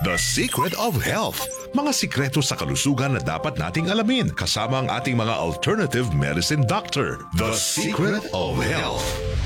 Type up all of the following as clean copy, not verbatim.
The Secret of Health. Mga sikreto sa kalusugan na dapat nating alamin kasama ang ating mga alternative medicine doctor. The Secret of Health.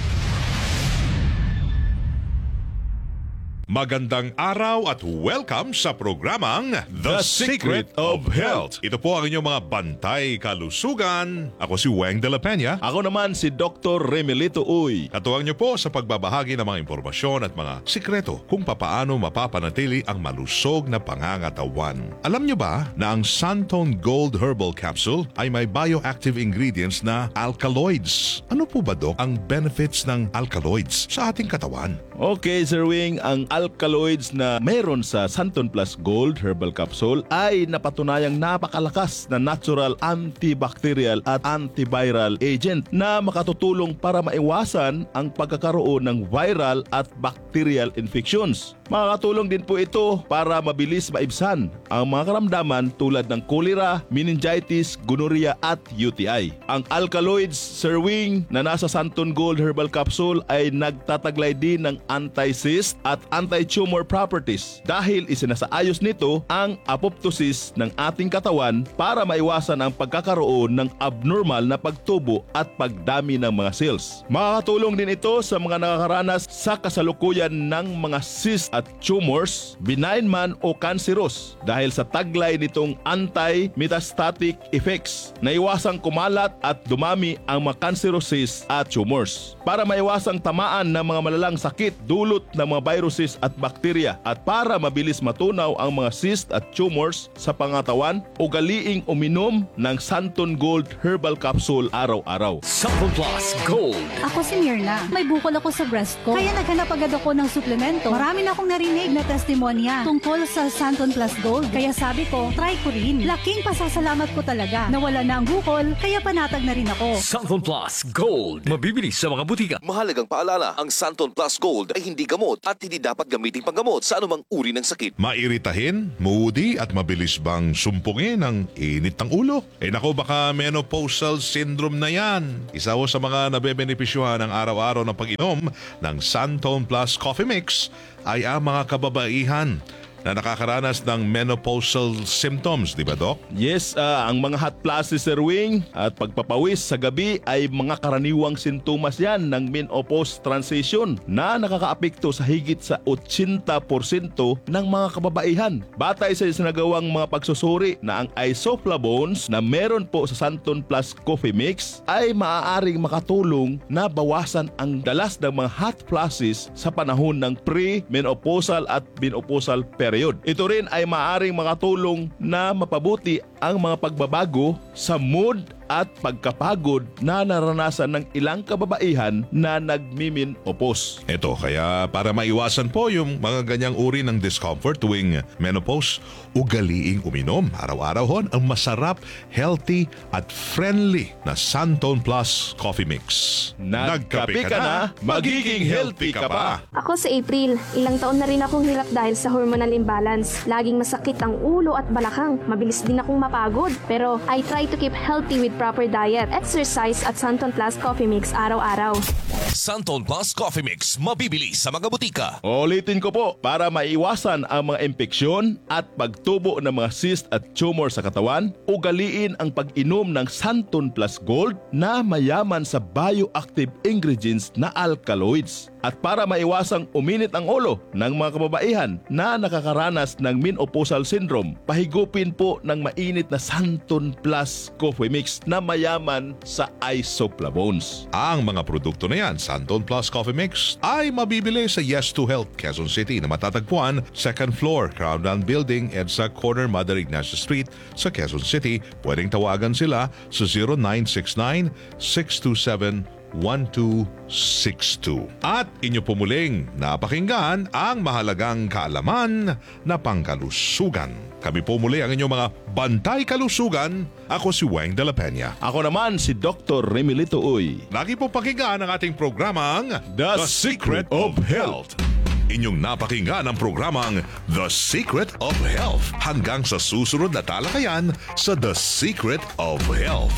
Magandang araw at welcome sa programang The Secret of Health. Ito po ang inyong mga bantay kalusugan. Ako si Weng de la Peña. Ako naman si Dr. Remelito Uy. Katuwang niyo po sa pagbabahagi ng mga impormasyon at mga sikreto kung papaano mapapanatili ang malusog na pangangatawan. Alam niyo ba na ang Santone Gold Herbal Capsule ay may bioactive ingredients na alkaloids? Ano po ba, Dok, ang benefits ng alkaloids sa ating katawan? Okay, Sir Wing, ang alkaloids na meron sa Santone Plus Gold Herbal Capsule ay napatunayang napakalakas na natural antibacterial at antiviral agent na makatutulong para maiwasan ang pagkakaroon ng viral at bacterial infections. Makakatulong din po ito para mabilis maibsan ang mga karamdaman tulad ng cholera, meningitis, gonorrhea at UTI. Ang alkaloids, Sir Wing, na nasa Santone Gold Herbal Capsule ay nagtataglay din ng anti-cyst at anti-tumor properties dahil isinasaayos nito ang apoptosis ng ating katawan para maiwasan ang pagkakaroon ng abnormal na pagtubo at pagdami ng mga cells. Makakatulong din ito sa mga nakakaranas sa kasalukuyan ng mga cyst at tumors, benign man o cancerous dahil sa taglay nitong anti-metastatic effects na iwasang kumalat at dumami ang mga cancerous cysts at tumors. Para maiwasang tamaan ng mga malalang sakit dulot ng mga viruses at bakterya at para mabilis matunaw ang mga cysts at tumors sa pangatawan, ugaliing uminom ng Santone Gold Herbal Capsule araw-araw. Santone Plus Gold. Ako si Mirna. May bukol ako sa breast ko. Kaya naghanap agad ako ng suplemento. Marami na akong narinig na testimonya tungkol sa Santone Plus Gold. Kaya sabi ko, try ko rin. Laking pasasalamat ko talaga. Nawala na ang bukol, kaya panatag na rin ako. Santone Plus Gold. Mabibili sa mga butika. Mahalagang paalala, ang Santone Plus Gold ay hindi gamot at hindi dapat gamiting panggamot sa anumang uri ng sakit. Mairitahin, moody at mabilis bang sumpungin ang init ng ulo? Nako, baka menopausal syndrome na yan. Isa ho sa mga nabebenepisyuhan ng araw-araw ng pag-inom ng Santone Plus Coffee Mix ay ang mga kababaihan na nakakaranas ng menopausal symptoms, di ba, Doc? Yes, ang mga hot flashes, Sir Wing, at pagpapawis sa gabi ay mga karaniwang sintomas yan ng menopause transition na nakakaapekto sa higit sa 80% ng mga kababaihan. Batay sa isinagawang mga pagsusuri na ang isoflavones na meron po sa Santone Plus Coffee Mix ay maaaring makatulong na bawasan ang dalas ng mga hot flashes sa panahon ng pre-menopausal at menopausal period. Ito rin ay maaaring makatulong na mapabuti ang mga pagbabago sa mood at pagkapagod na naranasan ng ilang kababaihan na nagmimenopause. Ito, kaya para maiwasan po yung mga ganyang uri ng discomfort tuwing menopause, ugaliing uminom araw-araw hon ang masarap, healthy at friendly na Santone Plus Coffee Mix. Nagkape ka na, magiging healthy ka pa. Ako si April. Ilang taon na rin akong hirap dahil sa hormonal imbalance. Laging masakit ang ulo at balakang. Mabilis din akong mapagod. Pero I try to keep healthy with proper diet, exercise at Santone Plus Coffee Mix araw-araw. Santone Plus Coffee Mix, mabibili sa mga butika. Ulitin ko po, para maiwasan ang mga impeksyon at pagtubo ng mga cyst at tumor sa katawan, ugaliin ang pag-inom ng Santone Plus Gold na mayaman sa bioactive ingredients na alkaloids. At para maiwasang uminit ang ulo ng mga kababaihan na nakakaranas ng menopausal syndrome, pahigupin po ng mainit na Santone Plus Coffee Mix na mayaman sa isoflavones. Ang mga produkto na yan, Santone Plus Coffee Mix, ay mabibili sa Yes to Health, Quezon City na matatagpuan 2nd floor, Crown Land Building, EDSA Corner, Mother Ignacia Street sa Quezon City. Pwedeng tawagan sila sa 0969-627-1262. At inyo pumuling napakinggan ang mahalagang kaalaman na pangkalusugan. Kami po muli ang inyong mga bantay kalusugan. Ako si Weng de la Peña. Ako naman si Dr. Remelito Uy. Lagi po pakinggan ang ating programang The Secret of Health. Inyong napakinggan ang programang The Secret of Health. Hanggang sa susunod na talakayan sa The Secret of Health.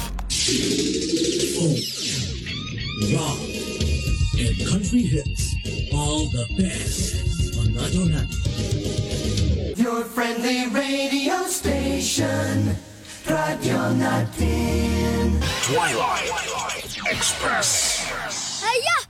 Rock and country hits, all the best on Radio Natin. Your friendly radio station, Radio Natin. Twilight Express. Aya!